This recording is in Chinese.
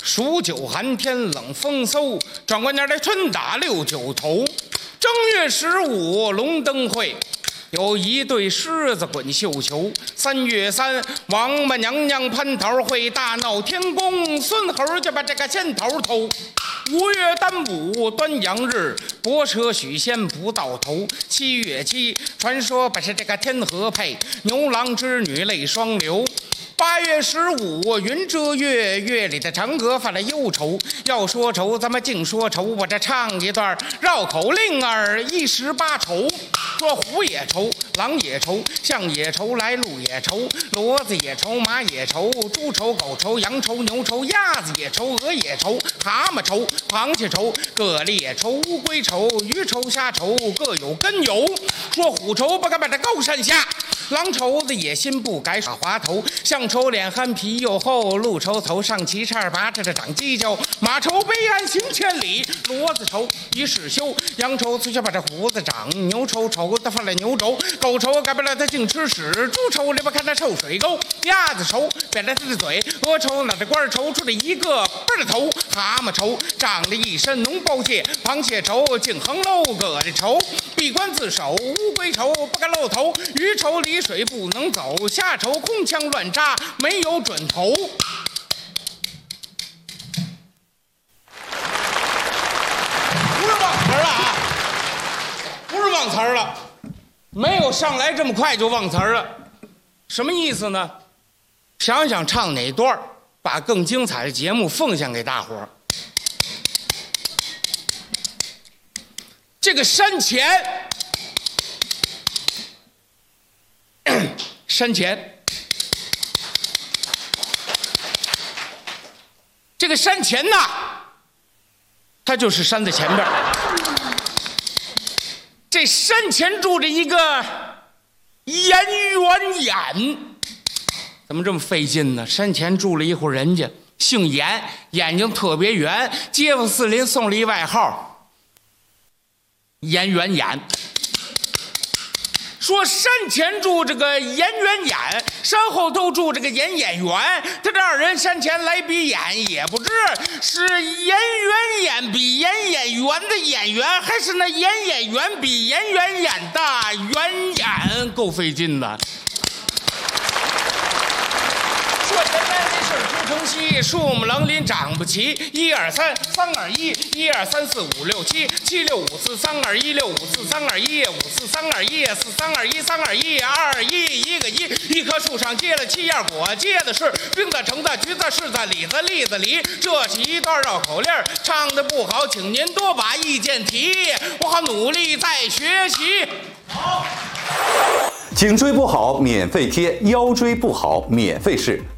数九寒天冷风嗖，转过年来春打六九头。正月15龙灯会，有一对狮子滚绣球。3月3，王八娘娘蟠桃会，大闹天宫，孙猴就把这个仙桃偷。5月端午端阳日，伯奢许仙不到头。7月7，传说把是这个天河配，牛郎织女泪双流。8月15，云遮月，月里的嫦娥犯了忧愁。要说愁，咱们净说愁。我这唱一段绕口令儿，18愁。说虎也愁，狼也愁，象也愁，来鹿也愁，骡子也愁，马也愁，猪愁，狗愁，羊愁，牛愁，鸭子也愁，鹅也愁，蛤蟆愁，螃蟹愁，蛤蜊也愁，乌龟愁，鱼愁，虾愁，各有根由。说虎愁，不敢把这高山下。狼愁子野心不改耍滑头，象愁脸憨皮又厚，鹿愁头上齐叉拔着长犄角，马愁悲哀行千里，骡子愁一世休，羊愁从小把这胡子长，牛愁愁他犯了牛轴，狗愁改不了他净吃屎，猪愁里边看他臭水沟，鸭子愁扁了他的嘴，鹅愁脑袋瓜愁出了一个背的头，蛤蟆愁长了一身脓包蟹，螃蟹愁净横喽，蛤蜊愁闭关自守，乌龟愁不敢露头，鱼愁离水不能走，虾愁空枪乱扎没有准头。不是忘词了啊，不是忘词了，没有上来这么快就忘词了，什么意思呢？想想唱哪段，把更精彩的节目奉献给大伙儿。这个山前，山前，这个山前呐，它就是山的前边。这山前住着一个严元眼，怎么这么费劲呢？山前住了一户人家，姓严，眼睛特别圆，街坊四邻送了一外号严元眼。说山前住这个严元眼，山后头住这个严演员，他这二人山前来比演，也不知是严元眼比严演员的演员，还是那严演员比严元眼的元演，够费劲的。说前面这事儿出城西，树木棱林长不齐，1 2 3 3 2 1 1 2 3 4 5 6 7 7 6 5 4 3 2 1 6 5 4 3 2 1 5 4 3 2 1 4 3 2 1 3 2 1 2 1一个一棵树上结了7样果，结的是冰的、橙的、橘子、柿子、李子、栗子、梨。这是一段绕口令，唱的不好，请您多把意见提，我好努力再学习。好， 颈椎不好免费贴，腰椎不好免费试。